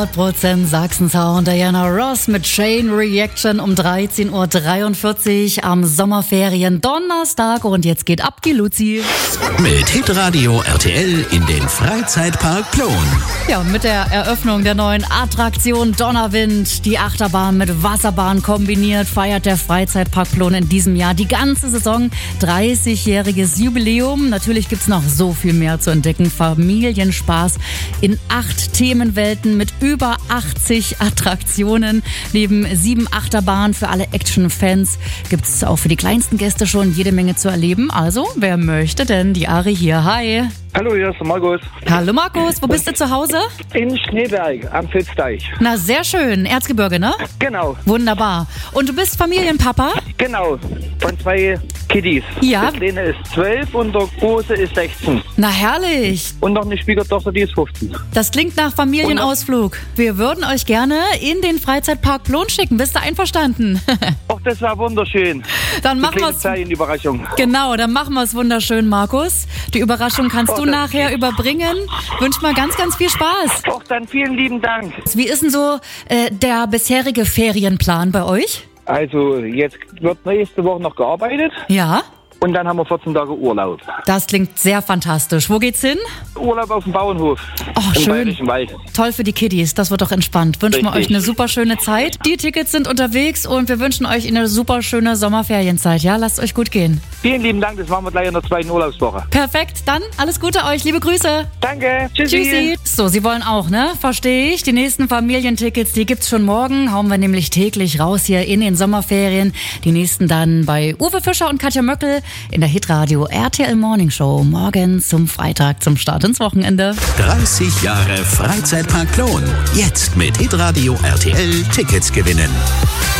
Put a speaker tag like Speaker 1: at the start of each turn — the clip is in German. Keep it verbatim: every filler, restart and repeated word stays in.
Speaker 1: hundert Prozent Sachsen-Sound, Diana Ross mit Chain Reaction um dreizehn Uhr dreiundvierzig am Sommerferien Donnerstag. Und jetzt geht ab die Luzi.
Speaker 2: Mit Hitradio R T L in den Freizeitpark Plon.
Speaker 1: Ja, mit der Eröffnung der neuen Attraktion Donnerwind, die Achterbahn mit Wasserbahn kombiniert, feiert der Freizeitpark Plon in diesem Jahr die ganze Saison dreißigjähriges Jubiläum. Natürlich gibt's noch so viel mehr zu entdecken. Familienspaß in acht Themenwelten mit über achtzig Attraktionen. Neben sieben Achterbahnen für alle Action-Fans gibt's auch für die kleinsten Gäste schon jede Menge zu erleben. Also, wer möchte denn? Die Ari hier. Hi.
Speaker 3: Hallo, hier ist der Markus.
Speaker 1: Hallo Markus, wo bist du zu Hause?
Speaker 3: In Schneeberg am Filzteich.
Speaker 1: Na, sehr schön. Erzgebirge, ne?
Speaker 3: Genau,
Speaker 1: Wunderbar. Und du bist Familienpapa?
Speaker 3: genau. Von zwei Kiddies.
Speaker 1: Ja.
Speaker 3: Der Kleine ist zwölf und der Große ist sechzehn.
Speaker 1: Na, herrlich.
Speaker 3: Und noch eine Schwiegertochter, die ist fünfzehn.
Speaker 1: Das klingt nach Familienausflug. Wir würden euch gerne in den Freizeitpark Plon schicken. Bist du einverstanden?
Speaker 3: Ach, das war wunderschön.
Speaker 1: Dann machen
Speaker 3: Kleine
Speaker 1: wir's.
Speaker 3: Ferienüberraschung.
Speaker 1: Genau, dann machen wir es wunderschön, Markus. Die Überraschung kannst du
Speaker 3: Oh, das-
Speaker 1: nachher überbringen. Wünsch mal ganz, ganz viel Spaß.
Speaker 3: Ach, dann vielen lieben Dank.
Speaker 1: Wie ist denn so äh, der bisherige Ferienplan bei euch?
Speaker 3: Also, jetzt wird nächste Woche noch gearbeitet
Speaker 1: Ja,
Speaker 3: und dann haben wir vierzehn Tage Urlaub.
Speaker 1: das klingt sehr fantastisch. Wo geht's hin?
Speaker 3: Urlaub auf dem Bauernhof.
Speaker 1: Oh,
Speaker 3: Im
Speaker 1: schön.
Speaker 3: Bayerischen Wald.
Speaker 1: Toll für die Kiddies, das wird doch entspannt. Wünschen wir euch
Speaker 3: Richtig.
Speaker 1: eine super schöne Zeit. Die Tickets sind unterwegs und wir wünschen euch eine super schöne Sommerferienzeit. Ja, lasst euch gut gehen.
Speaker 3: Vielen lieben Dank, das machen wir gleich in der zweiten Urlaubswoche.
Speaker 1: Perfekt, dann alles Gute euch, liebe Grüße.
Speaker 3: Danke, tschüssi.
Speaker 1: Tschüssi. So, Sie wollen auch, ne? Verstehe ich. Die nächsten Familientickets, die gibt's schon morgen. Hauen wir nämlich täglich raus hier in den Sommerferien. Die nächsten dann bei Uwe Fischer und Katja Möckel in der Hitradio R T L Morning Show. Morgen zum Freitag, zum Start ins Wochenende.
Speaker 2: dreißig Jahre Freizeitpark Plon. Jetzt mit Hitradio R T L Tickets gewinnen.